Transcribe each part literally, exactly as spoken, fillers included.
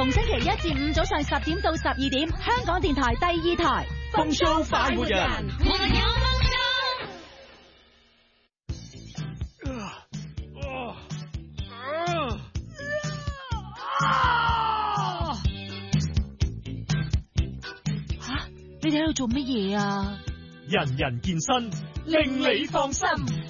逢星期一至五早上十點到十二點，香港電台第二台風騷快活人。 我有吓，你哋喺度做乜嘢啊？ 人人健身，令你放心。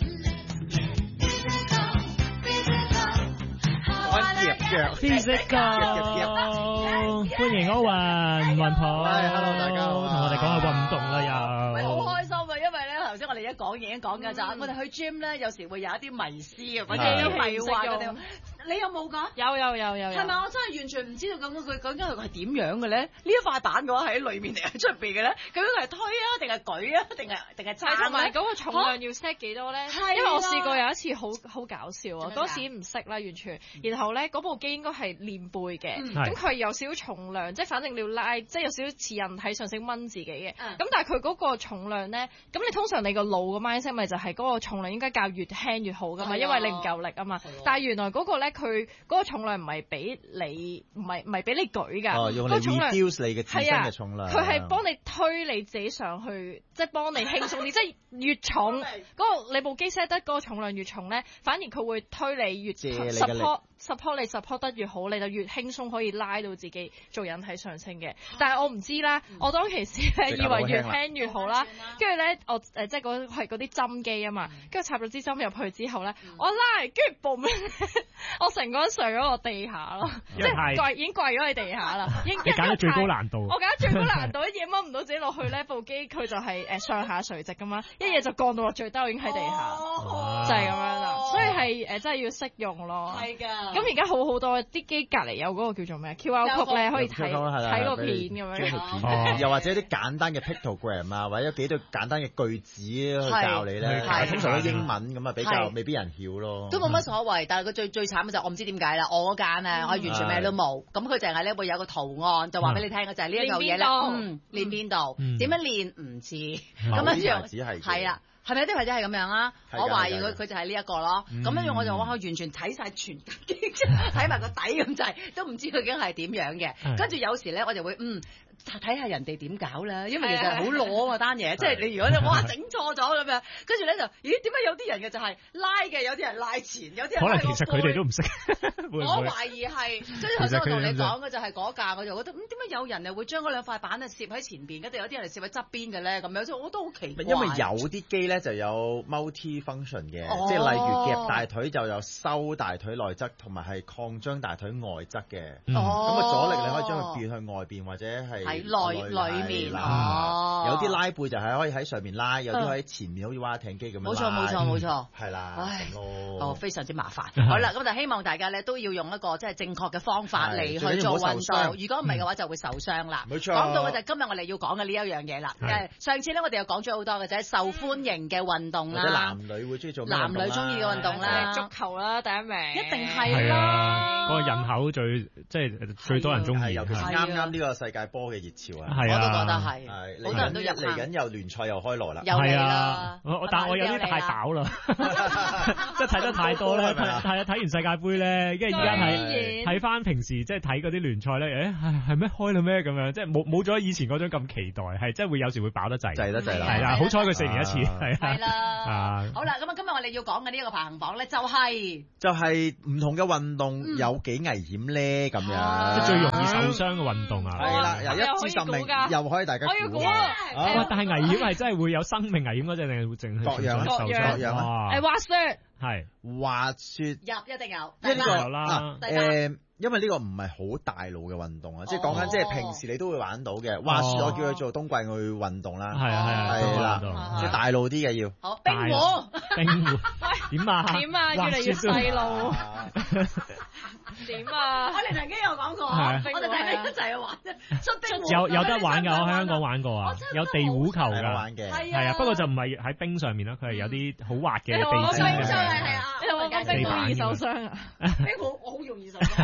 Physical， 歡迎歐雲雲婆。 Hello 大家好， 同我哋講下運動啦又。 喂，好開心啊，因為咧頭先我哋一講已經講㗎咋，我哋去 gym 咧有時會有一啲迷思啊，或者有啲迷幻嘅地方。你有冇㗎？ 有有有有有。 係咪？我真係完全唔知道咁佢究竟佢係點樣嘅咧？呢一塊板嘅話係喺裏面定係出邊嘅咧？究竟係推啊，定係舉啊，定係定係撐？ 同埋嗰個重量要 set 幾多咧？因為我試過有一次好好搞笑啊！嗰時唔識啦，完全。然後咧嗰部機應該係練背嘅，咁佢有少少重量，即係反正你要拉，即係有少少似人體上升掹自己嘅。咁但係佢嗰個重量咧，咁你通常你個腦嘅 mindset 咪就係嗰個重量應該較越輕越好噶嘛，因為你唔夠力啊嘛。但係原來嗰個咧，佢嗰個重量唔係俾你，唔係唔係俾你舉㗎。 哦，用嚟 reduce 你嘅自身嘅重量。 佢係幫你推你自己上去，即係幫你輕鬆啲。即係越重嗰個你部機 set 得嗰個重量越重咧，反而佢會推你越 support support 你 support 得越好，你就越輕鬆可以拉到自己做引體上升嘅。但係我唔知啦，我當其時咧以為越輕越好啦，跟住咧我誒即係嗰係嗰啲針機啊嘛，跟住插咗支針入去之後咧，我拉，跟住 boom， 我成個人上咗個地下咯，即係跪已經跪咗喺地下啦。 你揀咗最高難度， 我揀最高難度，一嘢掹唔到自己落去咧，部機佢就係誒上下垂直噶嘛，一嘢就降到落最低，已經喺地下，就係咁樣啦。所以係誒真係要識用咯。係㗎。咁而家好好多啲機隔離有嗰個叫做咩 Q R code 咧，可以睇睇個片咁樣。 又或者啲簡單嘅 pictogram 啊，或者幾對簡單嘅句子去教你咧，通常都英文咁啊，比較未必人曉咯。 都冇乜所謂，但係佢最最慘嘅就係我唔知點解啦，我嗰間咧我完全咩都冇，咁佢淨係咧會有個圖案，就話俾你聽嘅就係呢一嚿嘢咧，嗯，練邊度，點樣練唔知，咁跟住係啊。係咪有啲或者係咁樣啊？我懷疑佢佢就係呢一個咯。咁跟住我就哇，完全睇晒全機，睇埋個底咁滯，都唔知佢究竟係點樣嘅。跟住有時咧，我就會嗯睇下人哋點搞啦，因為其實好攞啊單嘢。即係你如果你哇整錯咗咁樣，跟住咧就咦點解有啲人嘅就係拉嘅，有啲人拉前，有啲人可能其實佢哋都唔識。 我懷疑係，跟住頭先我同你講嘅就係嗰架，我就覺得咁點解有人誒會將嗰兩塊板咧攝喺前邊，跟住有啲人嚟攝喺側邊嘅咧咁樣，我都好奇怪。 因為有啲機咧就有 multi function 嘅，哦、即係例如夾大腿就有收大腿內側同埋係擴張大腿外側嘅。咁個、嗯、阻力你可以將佢變去外邊或者係喺內裏面啦。有啲拉背就係可以喺上面拉，有啲可以喺前面好似蛙艇機咁樣拉。冇錯冇錯冇錯，係啦。唉，哦，非常之麻煩。好啦，咁就希望大家咧都要用一個即係正確嘅方法嚟去做運動。如果唔係嘅話就會受傷啦。冇錯。講到嘅就係今日我哋要講嘅呢一樣嘢啦。誒，上次咧我哋又講咗好多嘅就係受歡迎嘅運動啦。或者男女會中意做咩運動啦？男女中意嘅運動啦， 足球啦第一名， 一定係啦。 嗰個人口最即係最多人中意， 尤其是啱啱呢個世界波嘅熱潮啊！ 我都覺得係，好多人都入嚟緊，又聯賽又開鑼啦， 又嚟啦！ 我但係我有啲太飽啦，即係睇得太多咧。係啊，睇完世界盃咧，跟住而家睇睇翻平時即係睇嗰啲聯賽咧，誒係係咩開啦咩咁樣，即係冇冇咗以前嗰種咁期待，係即係會有時會飽得滯，滯得滯啦。係啦，好彩佢四年一次，係係啦。好啦，咁啊，今日我哋要講嘅呢一個排行榜咧，就係就係唔同嘅運動有幾危險咧，咁樣， 即係最容易受傷嘅運動啊。 係啦，由一至十名，又可以大家估啊。 但係危險係真係會有生命危險嗰隻，定係淨係各樣受傷？ 各樣啊。 誒，滑雪係滑雪入一定有， 因為呢個有啦。 誒，因為呢個唔係好大路嘅運動啊，即係講緊即係平時你都會玩到嘅滑雪，我叫佢做冬季去運動啦。係啊係啊，係啦，即係大路啲嘅要。 好，冰壺， 冰壺，點啊？ 點啊？越嚟越細路。點啊？ 我哋曾經有講過，我哋大家一齊去玩啫。出冰壺有有得玩㗎，我喺香港玩過啊，有地壺球㗎， 玩嘅係啊，不過就唔係喺冰上面啦，佢係有啲好滑嘅地氈嘅。 係啊， 你同我講冰壺易受傷啊？ 冰壺我好容易受傷。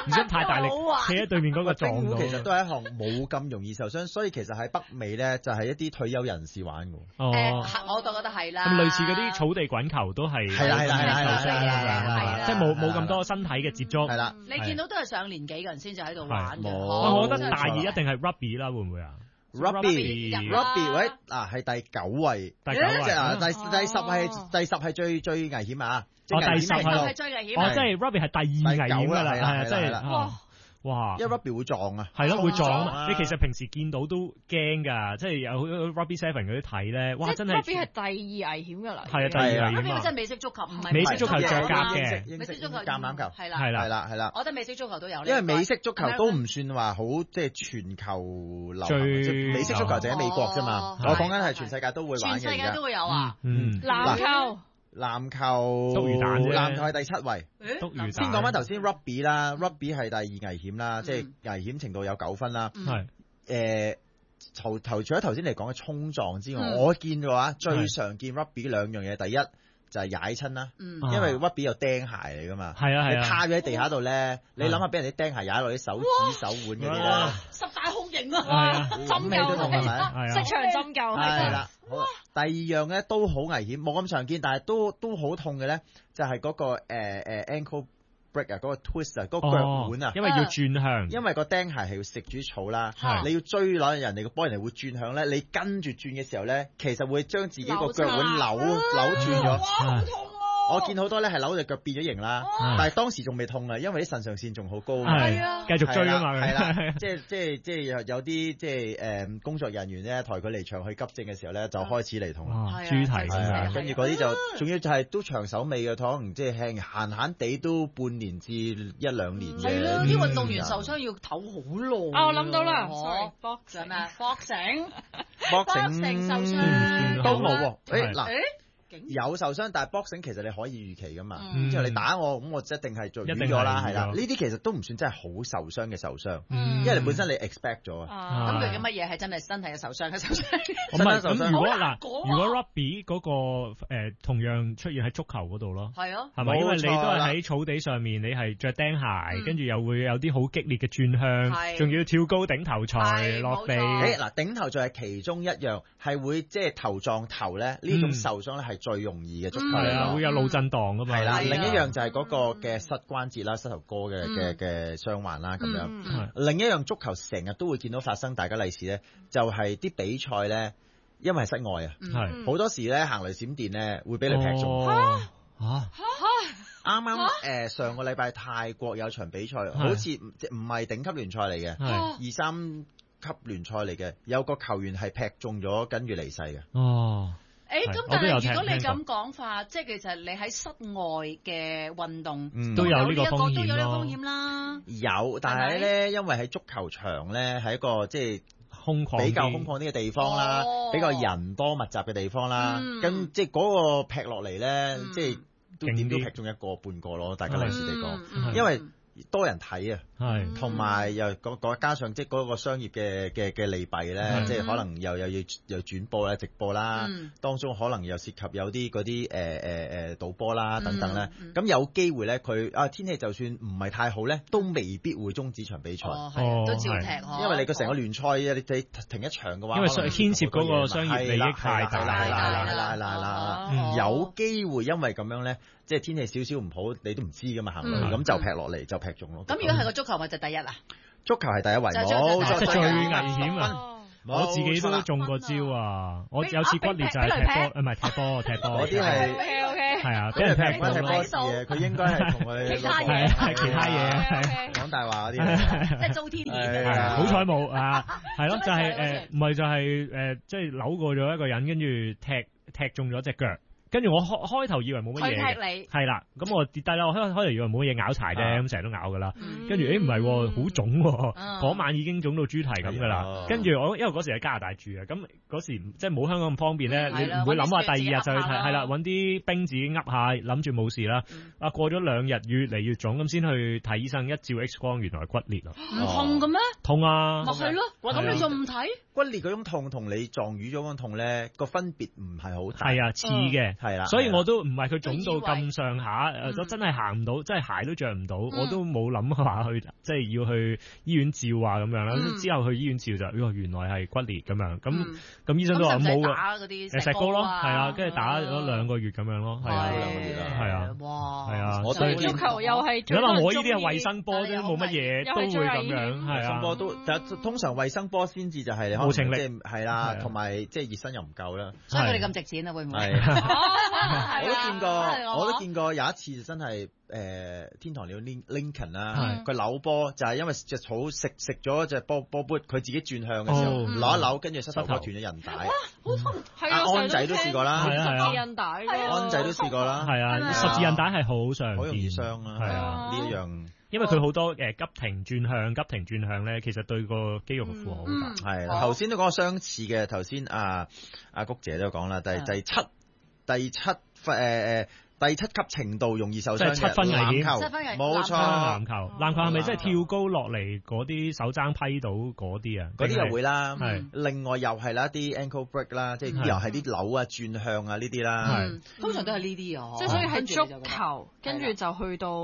唔想太大力企喺對面嗰個撞到。 冰壺其實都係一項冇咁容易受傷，所以其實喺北美咧就係一啲退休人士玩嘅。 哦， 我就覺得係啦。 咁類似嗰啲草地滾球都係係啦係啦係啦受傷嘅，即係冇冇咁多身體嘅接觸。 係啦， 你見到都係上年紀嘅人先至喺度玩嘅。 我覺得大熱一定係 rugby 啦，會唔會啊？ Rugby，Rugby 喂，嗱係第九位， 第九位， 即係嗱第第十係第十係最最危險啊！ 哦，第十係最危險， 哦，即係 Rugby 係第二危險㗎啦，係啊，即係哇。哇！ 因為 Rugby 會撞啊， 係咯會撞啊！你其實平時見到都驚㗎，即係有 Rugby Seven 嗰啲睇咧，哇！真係 Rugby 係第二危險㗎啦。 係啊，第二危險啊！ 呢個真係美式足球，唔係美式足球着甲嘅， 美式足球橄欖球係啦， 係啦， 係啦，係啦。 我覺得美式足球都有。 因為美式足球都唔算話好，即係全球流行。美式足球就喺美國啫嘛，我講緊係全世界都會玩嘅。 全世界都會有啊。 嗯。 籃球。 籃球， 篤魚蛋啫。 籃球係第七位。 篤魚蛋。 先講翻頭先 Rugby 啦 ，Rugby 係第二危險啦，即係危險程度有九分啦。 係。 誒，頭頭除咗頭先嚟講嘅衝撞之外，我見嘅話最常見 Rugby 兩樣嘢，第一就係踩親啦，因為 Rugby 有釘鞋嚟噶嘛。係啊係啊。你趴咗喺地下度咧，你諗下俾人啲釘鞋踩落啲手指手腕嗰啲咧， 十大酷刑啊！ 係啊， 針灸都痛係咪？ 係啊。 職場針灸係啦。好，第二樣咧都好危險，冇咁常見，但係都都好痛嘅咧，就係嗰個誒誒 ankle break 啊，嗰個 twist 啊，嗰個腳腕啊， 因為要轉向， 因為個釘鞋係要食住草啦， 係你要追攞人哋個波，人哋會轉向咧，你跟住轉嘅時候咧，其實會將自己個腳腕扭扭轉咗。 好痛！ 我見好多咧係扭隻腳變咗形啦，但係當時仲未痛啊，因為啲腎上腺仲好高。 係啊，繼續追啊嘛。 係啦，即係即係即係有有啲即係誒工作人員咧抬佢離場去急症嘅時候咧，就開始嚟痛啦。 豬蹄先跟住嗰啲就仲要就係都長手尾嘅，可能即係輕閒閒地都半年至一兩年嘅。 係咯，啲運動員受傷要唞好耐。 啊，我諗到啦，sorry，boxing 啊，boxing，boxing boxing 受傷都冇喎。誒嗱。 誒有受傷，但係 boxing 其實你可以預期噶嘛， 嗯、 之後你打我，咁我一定係做瘀咗啦，係啦。呢啲其實都唔算真係好受傷嘅受傷， 嗯、 因為你本身你 expect 咗啊。 咁佢嘅乜嘢係真係身體嘅受傷嘅受傷？ 唔係咁，如果嗱，如果 rugby 嗰、那個誒、呃、同樣出現喺足球嗰度咯， 係啊， 係咪？因為你都係喺草地上面，你係着釘鞋，跟住、嗯、又會有啲好激烈嘅轉向，仲要跳高頂頭賽落地。 誒嗱，頂頭賽係其中一樣，係會即係頭撞頭咧，呢種受傷咧係最容易嘅。 係啊，會有腦震盪噶嘛。 係啦，另一樣就係嗰個嘅膝關節啦、膝頭哥嘅嘅嘅傷患啦咁樣。另一樣足球成日都會見到發生，大家利是咧，就係啲比賽咧，因為係室外啊，係好多時咧行雷閃電咧會俾你劈中。嚇啱啱誒上個禮拜泰國有場比賽，好似唔係頂級聯賽嚟嘅，二三級聯賽嚟嘅，有個球員係劈中咗，跟住離世嘅。 哦。 誒咁，但係如果你咁講法，即係其實你喺室外嘅運動都有呢個風險咯。 都有呢個風險啦。 有，但係咧，因為喺足球場咧，係一個即係空曠比較空曠啲嘅地方啦，比較人多密集嘅地方啦。咁即係嗰個劈落嚟咧，即係都點都劈中一個半個咯。大家利是嚟講，因為多人睇啊，係同埋又嗰加上即係嗰個商業嘅嘅嘅利弊咧，即係可能又又要又轉播啦、直播啦，當中可能又涉及有啲嗰啲誒誒誒賭波啦等等咧，咁有機會咧佢啊天氣就算唔係太好咧，都未必會終止場比賽， 都照踢， 因為你個成個聯賽啊，你你停一場嘅話， 因為牽涉嗰個商業利益太大啦， 係啦係啦係啦，有機會因為咁樣咧。即係天氣少少唔好，你都唔知噶嘛，行路咁就劈落嚟就劈中咯。 咁如果係個足球咪就第一啦？ 足球係第一位， 冇錯， 最危險啊！我自己都中過招啊！我有次骨裂就係踢波，唔係踢波，踢波。 嗰啲係係啊，俾人踢過波嘅，佢應該係同佢其他嘢，係其他嘢， 講大話嗰啲， 即係遭天譴嘅。好彩冇啊！係咯，就係誒，唔係就係誒，即係扭過咗一個人，跟住踢踢中咗隻腳。跟住我開開頭以為冇乜嘢嘅，係啦，咁我跌低啦。我開開頭以為冇乜嘢咬柴啫，咁成日都咬噶啦。跟住誒唔係，好腫喎，嗰晚已經腫到豬蹄咁噶啦。跟住我因為嗰時喺加拿大住啊，咁嗰時即係冇香港咁方便咧，你唔會諗話第二日就去睇，係啦，揾啲冰紙噏下，諗住冇事啦。啊，過咗兩日越嚟越腫，咁先去睇醫生，一照 X 光，原來係骨裂啊！ 唔痛嘅咩？ 痛啊！ 咪係咯，咁你仲唔睇？ 骨裂嗰種痛同你撞瘀咗嗰種痛咧，個分別唔係好大。 係啊，似嘅， 係啦。 所以我都唔係佢腫到咁上下，誒，真係行唔到，真係鞋都着唔到，我都冇諗話去，即係要去醫院照啊咁樣啦。之後去醫院照就，原來係骨裂咁樣，咁咁醫生都話冇啊，誒石膏咯，係啊，跟住打咗兩個月咁樣咯，係啊，兩個月啦，係啊， 哇， 係啊， 我對足球又係， 因為我呢啲係衛生波啫，冇乜嘢都會咁樣，係啊， 波都，但通常衛生波先至就係冇情力， 即係係啦，同埋即係熱身又唔夠啦， 所以佢哋咁值錢啊，會唔會？ 我都見過，我都見過有一次真係誒天堂鳥 Lincoln 啦，佢扭波就係因為隻草食食咗隻波波杯，佢自己轉向嘅時候扭一扭，跟住膝頭哥斷咗韌帶。 好痛！ 阿安仔都試過啦， 十字韌帶， 安仔都試過啦， 係啊，十字韌帶係好常見， 好容易傷啦，係啊，呢一樣。 因為佢好多誒急停轉向、急停轉向咧，其實對個肌肉嘅負荷好大。 係啦，頭先都講相似嘅，頭先阿阿谷姐都講啦，第第七第七誒誒。第七級程度容易受傷嘅七分危險， 冇錯。 籃球，籃球係咪即係跳高落嚟嗰啲手踭批到嗰啲啊？ 嗰啲又會啦。 係另外又係啦，啲 ankle break 啦，即係又係啲扭啊、轉向啊呢啲啦。 係通常都係呢啲啊。 即係所以係足球，跟住就去到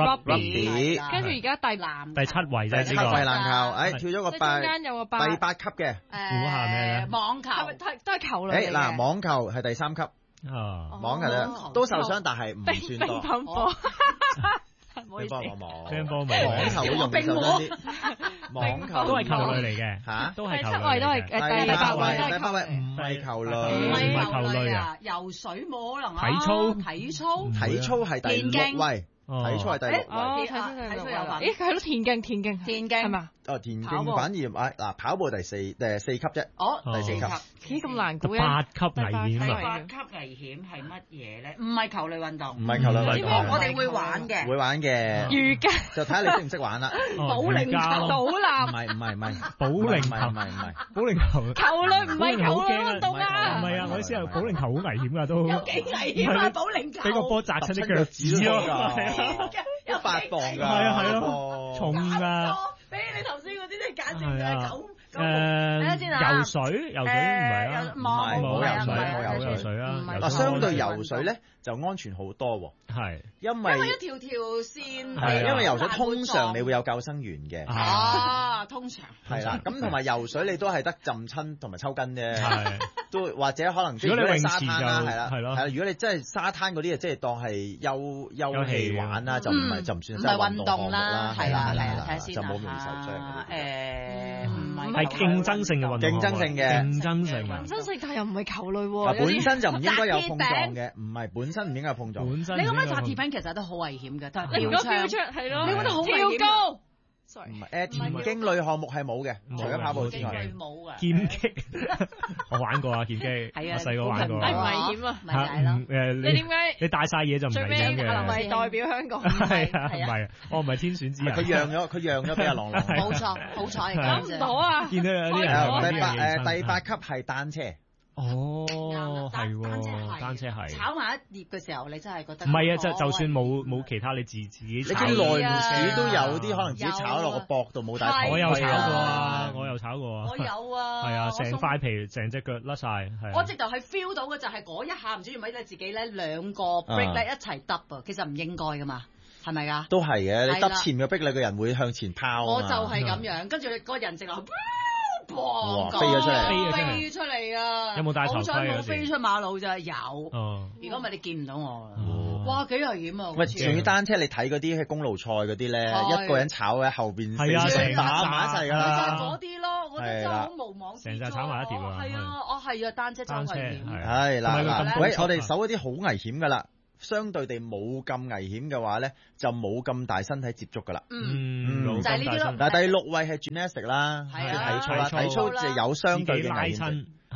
rugby， 跟住而家第第七位啫， 第七位籃球，誒跳咗個八， 中間有個八， 第八級嘅， 估下咩咧？ 網球都係球類。 誒嗱，網球係第三級。 啊， 網球咧都受傷，但係唔算多。 乒乓波， 乒乓波冇， 乒乓波冇。 網球會容易受傷啲。網球都係球類嚟嘅，嚇，都係球類。 第七位都係誒第八位， 第八位唔係球類， 唔係球類啊。 游水冇可能啊。 體操， 體操， 體操係第六位。體操係第六位。 哦，體操係六位。咦，係咯，田徑，田徑， 田徑係嘛？ 哦，田徑反而啊嗱，跑步第四誒四級啫。 哦， 第四級。 咦，咁難估嘅。 八級危險啊！ 八級危險係乜嘢咧？唔係球類運動。 唔係球類運動。 我哋會玩嘅。 會玩嘅。 瑜伽。 就睇下你識唔識玩啦。 保齡球。倒立。 唔係唔係唔係。 保齡球。 唔係唔係。 保齡球。 球類唔係球類運動啊。 唔係啊，我意思係保齡球好危險㗎都。 有幾危險啊！保齡球。 俾個波砸親啲腳趾咯。 一八磅㗎。 係啊係咯。重㗎。 比你頭先嗰啲，你簡直就係九。 誒，游水，游水唔係啊， 唔係冇游水， 冇游水啊。 嗱，相對游水咧就安全好多喎。 係， 因為因為一條條線。 係，因為游水通常你會有救生員嘅。 啊，通常。 係啦，咁同埋游水你都係得浸親同埋抽筋啫。 係。 都或者可能如果你泳沙灘啦， 係啦，係咯， 係啦。如果你真係沙灘嗰啲啊，即係當係休休憩玩啦，就唔係就唔算唔係運動啦，係啦係啦，睇下先就冇容易受傷嗰啲。 誒，唔係。 係競爭性嘅運動， 競爭性嘅， 競爭性， 競爭性，但係又唔係球類喎。 本身就唔應該有碰撞嘅，唔係本身唔應該有碰撞。 本身你咁樣砸鐵餅其實都好危險嘅，但係如果跳出係咯， 你覺得好危險？ 跳高。 唔係誒，田徑類項目係冇嘅，除咗跑步之外。 冇嘅。 劍擊，我玩過啊，劍擊。 係啊， 我細個玩過。 係唔危險啊？ 咪就係咯。 誒， 你點解？ 你帶晒嘢就唔危險嘅。 唔係代表香港。 係啊，唔係，我唔係天選之人。 佢讓咗，佢讓咗俾阿郎朗。 冇錯，好彩嚟㗎。 諗唔到啊！ 見到有啲人。 第八誒，第八級係單車。 哦，係喎，單車係炒埋一碟嘅時候，你真係覺得唔係啊！就就算冇冇其他，你自自己炒。 你啲內唔鼠都有啲可能自己炒落個膊度冇帶頭盔啊！ 我有炒過啊，我有炒過啊。 我有啊。 係啊，成塊皮成隻腳甩晒。係。 我直頭係 feel 到嘅就係嗰一下，唔知點解你自己咧兩個 break 咧一齊揼啊，其實唔應該噶嘛，係咪㗎？ 都係嘅，你揼前嘅逼你個人會向前拋。 我就係咁樣，跟住你個人直頭。 哇！飛咗出嚟， 飛出嚟啊！ 有冇戴頭盔？ 好彩冇飛出馬路咋，有。 哦。 如果唔係你見唔到我啦。哇！幾危險啊！ 喂，仲要單車，你睇嗰啲係公路賽嗰啲咧，一個人炒喺後邊， 係啊，成打埋一齊㗎啦。 就係嗰啲咯，我真係好無妄之災。 成隻炒埋一條啊！ 係啊，我係啊，單車真係危險。 係嗱嗱，喂，我哋搜一啲好危險㗎啦。相對地冇咁危險嘅話咧，就冇咁大身體接觸噶啦。 嗯， 就係呢啲咯。 但係第六位係 gymnastic 啦，即係體操啦。體操就有相對嘅危險。係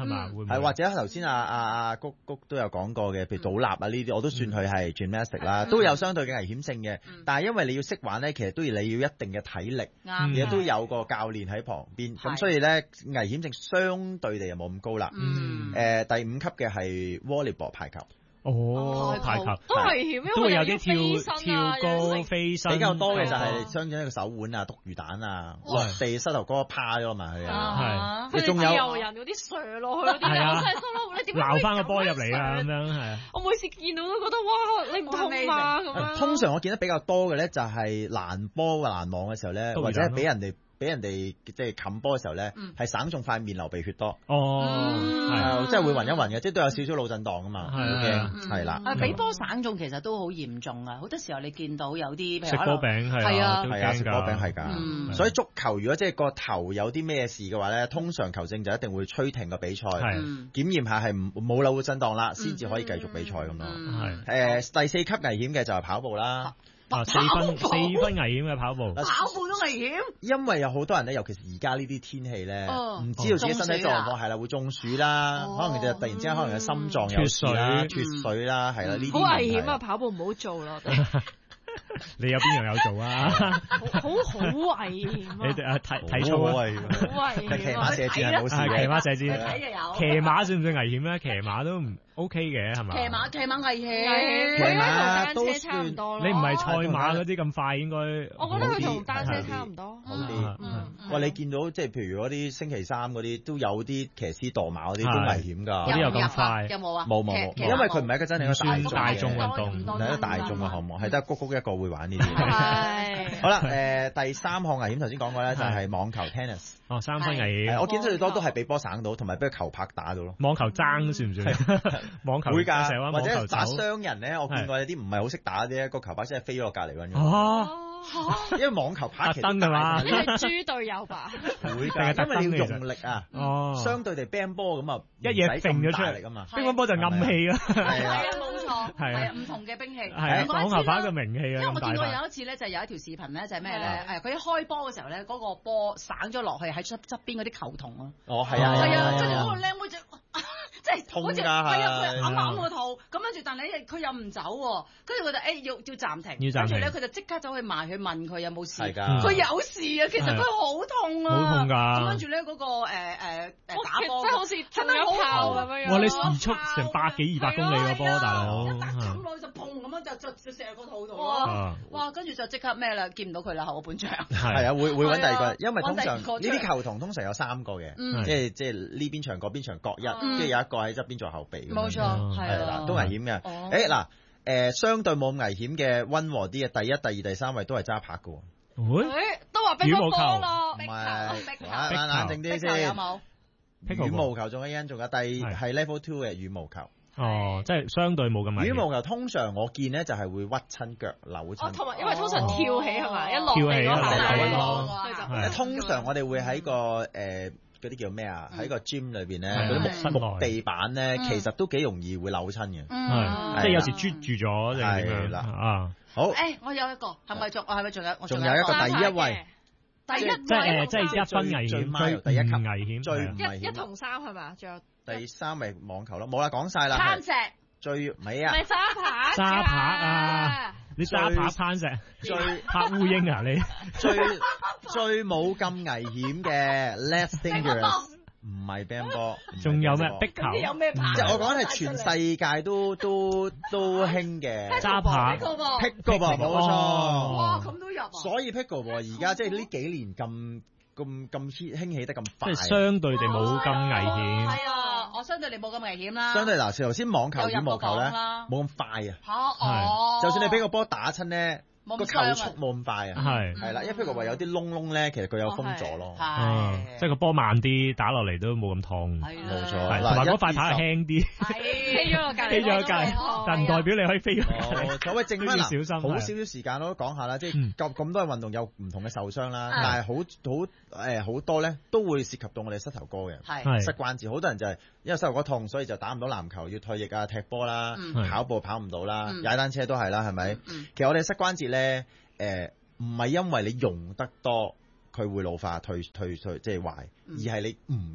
係嘛？會唔會係或者頭先阿阿阿谷谷都有講過嘅，譬如倒立啊呢啲，我都算佢係 gymnastic 啦，都有相對嘅危險性嘅。但係因為你要識玩咧，其實都要你要一定嘅體力，亦都有個教練喺旁邊，咁所以咧危險性相對地又冇咁高啦。誒第五級嘅係 volleyball 排球。 哦，排球都危險，因為都會有啲跳跳高飛身， 比較多嘅就係傷咗一個手腕啊、篤魚蛋啊、落地膝頭哥趴咗埋去啊， 係。仲有遊人嗰啲射落去嗰啲，我真係心諗你點撈翻個波入嚟啊咁樣係。 我每次見到都覺得哇，你唔痛嘛咁樣。 通常我見得比較多嘅咧，就係攔波攔網嘅時候咧，或者係俾人哋。俾人哋即係冚波嘅時候咧，係省中塊面流鼻血多。 哦， 係即係會暈一暈嘅，即係都有少少腦震盪㗎嘛。 係係啦。 啊，俾波省中其實都好嚴重啊！好多時候你見到有啲食波餅係啊， 係啊，食波餅係㗎。所以足球如果即係個頭有啲咩事嘅話咧，通常球證就一定會吹停個比賽，檢驗下係冇腦震盪啦，先至可以繼續比賽咁咯。係誒第四級危險嘅就係跑步啦。 啊，四分四分危險嘅跑步， 跑步都危險， 因為有好多人咧，尤其是而家呢啲天氣咧，唔知道自己身體狀況係啦，會中暑啦，可能就突然之間可能有心臟有事啦、脫水啦，係啦，呢啲好危險啊！跑步唔好做咯。 你有邊樣有做啊？ 好好危險啊！ 你哋啊體體操啊， 好危險。 騎馬射箭係冇事嘅， 騎馬射箭，騎馬算唔算危險咧？騎馬都唔 OK 嘅係嘛？ 騎馬騎馬危險， 騎馬同單車差唔多咯。 你唔係賽馬嗰啲咁快，應該我覺得佢同單車差唔多。 好啲。喂，你見到即係譬如嗰啲星期三嗰啲都有啲騎師墮馬嗰啲都危險㗎。 嗰啲又咁快？ 有冇啊？ 冇冇冇，因為佢唔係一個真正嘅大眾運動， 唔係一個大眾嘅項目，係得谷谷一個會玩呢啲。係。好啦，誒第三項危險頭先講過咧，就係網球 tennis。 哦，三分危險。 我見到最多都係俾波省到，同埋俾個球拍打到咯。 網球爭算唔算？網球會㗎，或者打傷人咧，我見過有啲唔係好識打啲，個球拍真係飛咗隔離嗰種。 哦。 因為網球拍其實燈㗎嘛， 你係豬隊友吧？ 會㗎，因為你要用力啊。哦。相對地乒乓波咁啊， 一嘢揈咗出嚟㗎嘛。乒乓波就暗器啦。 係啊，冇錯。係啊，唔同嘅兵器。 係網球拍嘅名氣啊。 因為我見過有一次咧，就有一條視頻咧，就係咩咧？誒，佢一開波嘅時候咧，嗰個波省咗落去喺側側邊嗰啲球童啊。 哦，係啊。 係啊，跟住嗰個靚妹就。即係痛㗎， 係啊！佢揞揞個肚，咁跟住，但係佢又唔走喎，跟住佢就誒要要暫停，跟住咧佢就即刻走去埋去問佢有冇事，佢有事啊，其實佢好痛啊， 好痛㗎！ 咁跟住咧嗰個誒誒誒打波， 即係好似係咪好炮咁樣樣？ 哇！你時速成百幾二百公里個波，大佬一抌落去就砰咁樣就就就射個肚度咯，哇！跟住就即刻咩啦，見唔到佢啦後半場。 係啊，會會揾第二個，因為通常呢啲球童通常有三個嘅，即係即係呢邊場嗰邊場各一，跟住有一個喺側邊做後備。 冇錯，係啦，都危險嘅。誒嗱，誒相對冇咁危險嘅溫和啲嘅，第一、第二、第三位都係揸拍嘅。 誒，都話乒乓波咯， 唔係，冷冷靜啲先。 有冇？ 羽毛球仲有一樣，仲有第係 level two 嘅羽毛球。 哦，即係相對冇咁危險。 羽毛球通常我見咧就係會屈親腳扭親。 哦，同埋因為通常跳起係咪一落跳起嗰下就通常我哋會喺個誒。嗰啲叫咩啊？喺個 gym 裏邊咧，嗰啲木木地板咧，其實都幾容易會扭親嘅。 係，即係有時啜住咗定係點樣啦？啊， 好。 誒，我有一個，係咪仲？我係咪仲有？ 仲有一個第一位， 第一即係誒，即係一分危險，最第一級危險， 最唔危險。 一同三係嘛？仲有第三咪網球咯，冇啦，講晒啦。 攀石最尾啊！ 咪揸拍， 揸拍啊！你揸拍攀石， 最拍烏蠅啊！你最最冇咁危險嘅 less dangerous。唔係乒乓波， 仲有咩壁球？ 有咩拍？ 即係我講係全世界都都都興嘅揸拍 ，pickleball 冇錯。 哇，咁都入啊！ 所以 pickleball 而家即係呢幾年咁咁咁興起得咁快， 即係相對地冇咁危險。 係啊，我相對地冇咁危險啦。 相對嗱，頭先網球、羽毛球咧冇咁快啊。 嚇哦！ 就算你俾個波打親咧。個球速冇咁快啊， 係係啦，因為譬如話有啲窿窿咧，其實佢有封咗咯， 即係個波慢啲，打落嚟都冇咁痛， 冇錯， 同埋嗰塊牌係輕啲， 飛咗個隔離， 飛咗個隔離，但唔代表你可以飛咗隔離。 所謂正翻要小心， 好少少時間咯，講下啦，即係咁咁多嘅運動有唔同嘅受傷啦，但係好好誒好多咧都會涉及到我哋膝頭哥嘅，膝關節，好多人就係因為膝頭哥痛，所以就打唔到籃球，要退役啊，踢波啦，跑步跑唔到啦，踩單車都係啦，係咪？其實我哋膝關節咧，誒唔係因為你用得多佢會老化退退退即係壞，而係你唔用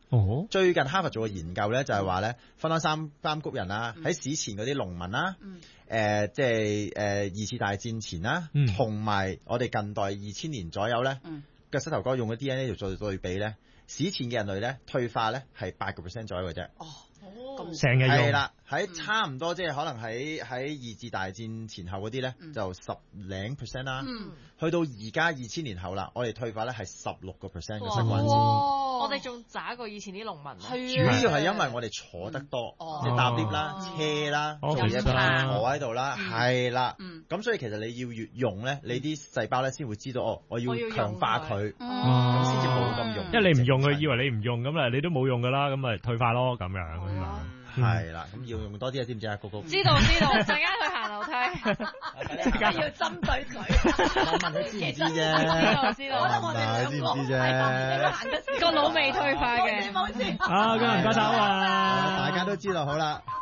哦， 最近哈佛做個研究咧，就係話咧，分開三三谷人啦，喺、嗯、史前嗰啲農民啦，誒、嗯呃、即係誒、呃、二次大戰前啦，同埋、嗯、我哋近代二千年左右咧嘅、嗯、膝頭哥用嘅 D N A 嚟做對比咧，史前嘅人類咧退化咧係八個 percent 左右嘅啫。哦， 咁成日用係啦，喺差唔多即係可能喺喺二次大戰前後嗰啲咧就十零 percent 啦，嗯、去到而家二千年後啦，我哋退化咧係十六個 percent 嘅膝關節。 我哋仲渣過以前啲農民， 主要係因為我哋坐得多，即係搭 lift 啦、車啦、做嘢坐喺度啦，係啦。咁所以其實你要越用咧，你啲細胞咧先會知道哦，我要強化佢，咁先至冇咁用。 因為你唔用佢，以為你唔用咁啊，你都冇用噶啦，咁咪退化咯咁樣啊嘛。 係啦，咁要用多啲啊，知唔知啊，高高？ 知道知道，陣間去行樓梯， 陣間要針對佢。 我問佢知唔知啫？ 知道知道， 我覺得我哋兩個係行得個腦未退化嘅。 好，今日唔該手啊！ 大家都知道好啦。